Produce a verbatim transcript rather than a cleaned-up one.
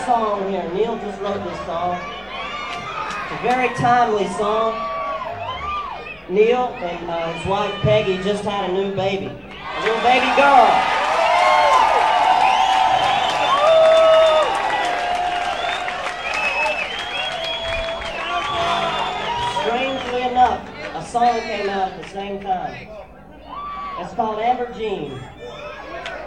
song here. Neil just wrote this song. It's a very timely song. Neil and uh, his wife Peggy just had a new baby, a little baby girl. Strangely enough, a song came out at the same time. It's called Amber Jean.